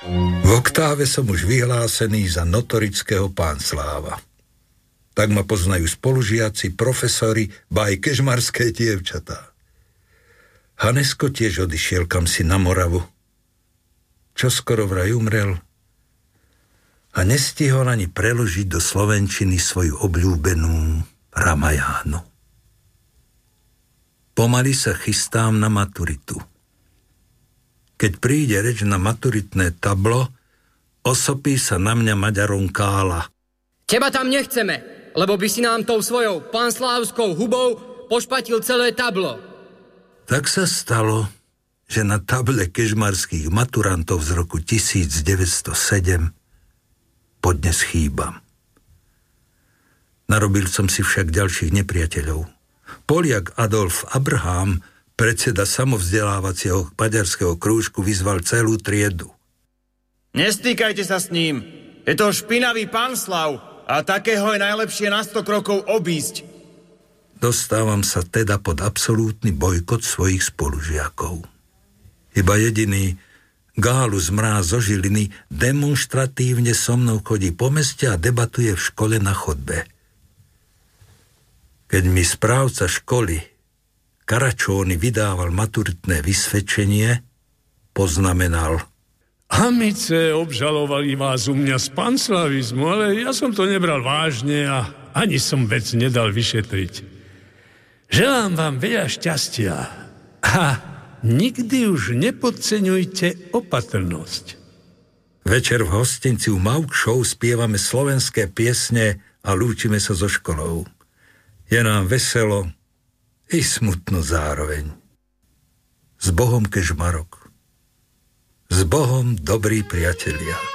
V oktáve som už vyhlásený za notorického Pánsláva. Tak ma poznajú spolužiaci, profesori, ba aj kežmarské dievčatá. Hanesko tiež odišiel kamsi na Moravu. Čo skoro vraj umrel a nestihol ani preložiť do slovenčiny svoju obľúbenú Ramajánu. Pomaly sa chystám na maturitu. Keď príde reč na maturitné tablo, osopí sa na mňa Maďarom Kála. Teba tam nechceme, lebo by si nám tou svojou panslávskou hubou pošpatil celé tablo. Tak sa stalo, že na table kežmarských maturantov z roku 1907 podnes chýbam. Narobil som si však ďalších nepriateľov. Poliak Adolf Abraham, predseda samovzdelávacieho maďarského krúžku, vyzval celú triedu. Nestýkajte sa s ním. Je to špinavý Pánslav a takého je najlepšie na 100 krokov obísť. Dostávam sa teda pod absolútny bojkot svojich spolužiakov. Iba jediný Gálus Mráz zo Žiliny demonštratívne so mnou chodí po meste a debatuje v škole na chodbe. Keď mi správca školy Karačóny vydával maturitné vysvedčenie, poznamenal: Amice obžalovali vás u mňa z panslavizmu, ale ja som to nebral vážne a ani som vec nedal vyšetriť. Želám vám veľa šťastia a nikdy už nepodceňujte opatrnosť. Večer v hostinci u Mauk Show spievame slovenské piesne a lúčime sa so školou. Je nám veselo i smutno zároveň. S Bohom Kežmarok. S Bohom, dobrí priatelia.